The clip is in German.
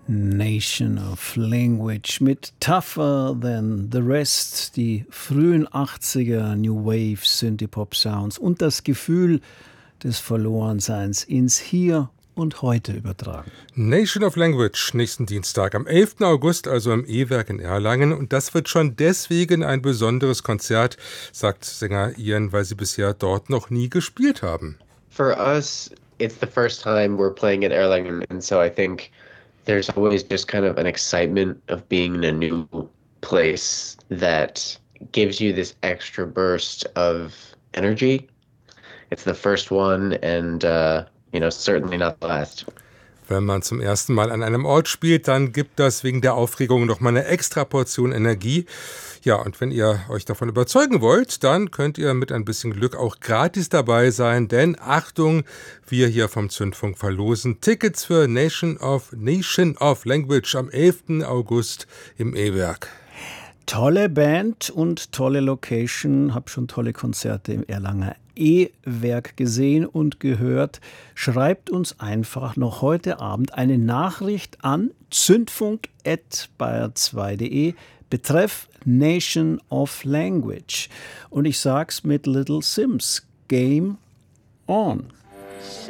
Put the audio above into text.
Nation of Language mit Tougher Than the Rest, die frühen 80er New Wave Synthie-Pop Sounds und das Gefühl des Verlorenseins ins Hier und Heute übertragen. Nation of Language nächsten Dienstag am 11. August, also im E-Werk in Erlangen. Und das wird schon deswegen ein besonderes Konzert, sagt Sänger Ian, weil sie bisher dort noch nie gespielt haben. For us, it's the first time we're playing at Erlangen, and so I think there's always just kind of an excitement of being in a new place that gives you this extra burst of energy. It's the first one and, certainly not the last. Wenn man zum ersten Mal an einem Ort spielt, dann gibt das wegen der Aufregung noch mal eine extra Portion Energie. Ja, und wenn ihr euch davon überzeugen wollt, dann könnt ihr mit ein bisschen Glück auch gratis dabei sein, denn Achtung, wir hier vom Zündfunk verlosen Tickets für Nation of Language am 11. August im E-Werk. Tolle Band und tolle Location. Hab schon tolle Konzerte im Erlanger E-Werk gesehen und gehört. Schreibt uns einfach noch heute Abend eine Nachricht an zündfunk@bayern2.de betreff Nation of Language. Und ich sag's mit Little Sims. Game on.